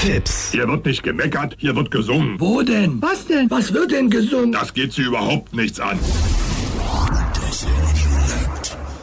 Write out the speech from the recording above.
Tipps. Hier wird nicht gemeckert, hier wird gesungen. Wo denn? Was denn? Was wird denn gesungen? Das geht Sie überhaupt nichts an. Das Radio.